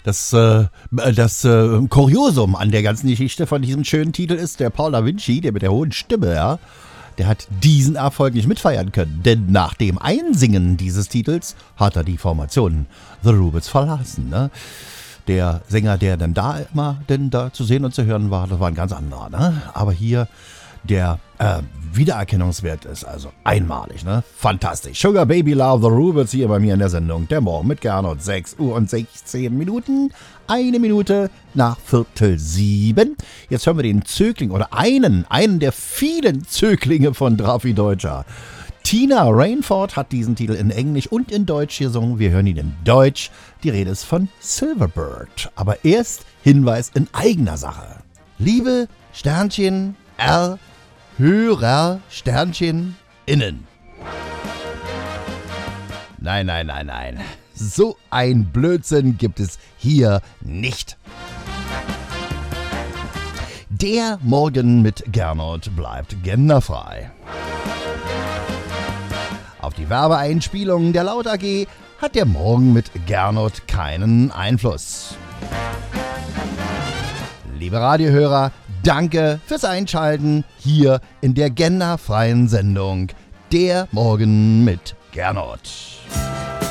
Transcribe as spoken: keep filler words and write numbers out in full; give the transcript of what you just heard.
Das, äh, das äh, Kuriosum an der ganzen Geschichte von diesem schönen Titel ist, der Paul da Vinci, der mit der hohen Stimme, ja, der hat diesen Erfolg nicht mitfeiern können. Denn nach dem Einsingen dieses Titels hat er die Formation The Rubets verlassen. Ne? Der Sänger, der dann da immer denn da zu sehen und zu hören war, das war ein ganz anderer. Ne? Aber hier der äh, Wiedererkennungswert ist also einmalig, ne? Fantastisch. Sugar Baby Love, The Rubets hier bei mir in der Sendung. Der Morgen mit Gernot, sechs Uhr und sechzehn Minuten. Eine Minute nach Viertel sieben. Jetzt hören wir den Zögling oder einen, einen der vielen Zöglinge von Drafi Deutscher. Tina Rainford hat diesen Titel in Englisch und in Deutsch gesungen. Wir hören ihn in Deutsch. Die Rede ist von Silverbird. Aber erst Hinweis in eigener Sache. Liebe Sternchen R Hörer Sternchen innen. Nein, nein, nein, nein. So ein Blödsinn gibt es hier nicht. Der Morgen mit Gernot bleibt genderfrei. Auf die Werbeeinspielungen der Laut A G hat der Morgen mit Gernot keinen Einfluss. Liebe Radiohörer, danke fürs Einschalten hier in der genderfreien Sendung Der Morgen mit Gernot.